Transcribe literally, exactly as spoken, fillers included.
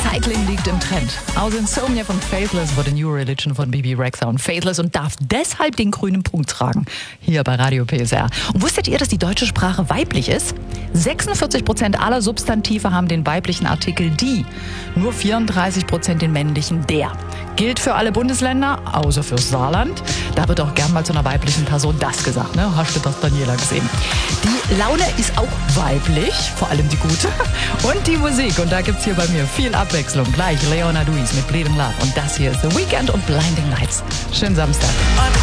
Recycling liegt im Trend. Aus Insomnia von Faithless wurde New Religion von Bebe Rexha und Faithless und darf deshalb den grünen Punkt tragen. Hier bei Radio P S R. Und wusstet ihr, dass die deutsche Sprache weiblich ist? sechsundvierzig Prozent aller Substantive haben den weiblichen Artikel die. Nur vierunddreißig Prozent den männlichen der. Gilt für alle Bundesländer, außer fürs Saarland. Da wird auch gern mal zu einer weiblichen Person das gesagt. Ne? Hast du das, Daniela, gesehen? Die Laune ist auch weiblich, vor allem die gute. Und die Musik. Und da gibt's hier bei mir viel Abwechslung. Gleich Leona Lewis mit Bleeding Love. Und das hier ist The Weeknd und Blinding Lights. Schönen Samstag.